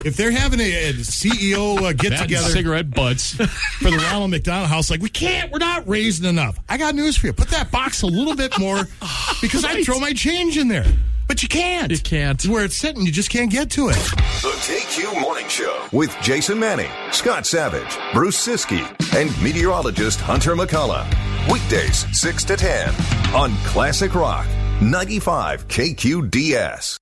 If they're having a CEO get-together cigarette butts for the Ronald McDonald House, like, we're not raising enough. I got news for you. Put that box a little bit more because I'd throw my change in there. But you can't. You can't. Where it's sitting, you just can't get to it. The KQ Morning Show with Jason Manning, Scott Savage, Bruce Siskey, and meteorologist Hunter McCullough. Weekdays 6 to 10 on Classic Rock 95 KQDS.